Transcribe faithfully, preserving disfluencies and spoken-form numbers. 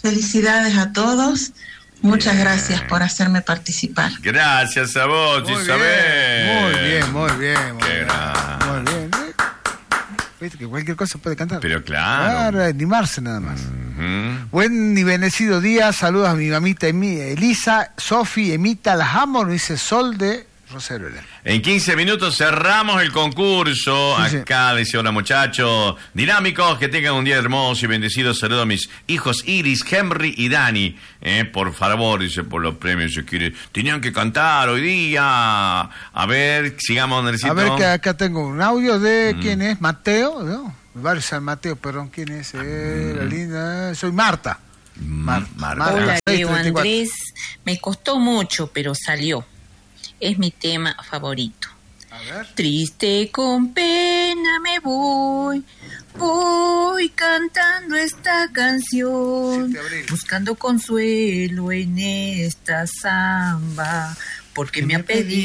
Felicidades a todos. Muchas bien. Gracias por hacerme participar. Gracias a vos, muy Isabel. Bien, muy bien, muy bien. Muy Qué bien. gran. Muy bien. Viste que cualquier cosa puede cantar. Pero claro. Claro, animarse nada más. Uh-huh. Buen y bendecido día. Saludos a mi mamita Elisa, Sofi, Emita, las amo, nos dice Sol de Rosario. En quince minutos cerramos el concurso. Sí, Acá sí. Dice, hola muchachos, dinámicos, que tengan un día hermoso y bendecido. Saludos a mis hijos Iris, Henry y Dani. Eh, por favor, dice, por los premios, si quiere. Tenían que cantar hoy día. A ver, sigamos, Nercito. A ver, que acá tengo un audio de, mm. ¿quién es? Mateo, ¿no? Varios San Mateo, perdón, ¿quién es? Eh, mm. La linda, soy Marta. Mar- Marta. Marta. Hola, Leo Andrés. Me costó mucho, pero salió. Es mi tema favorito. A ver. Triste con pena me voy, voy cantando esta canción, buscando consuelo en esta samba, porque me ha pedido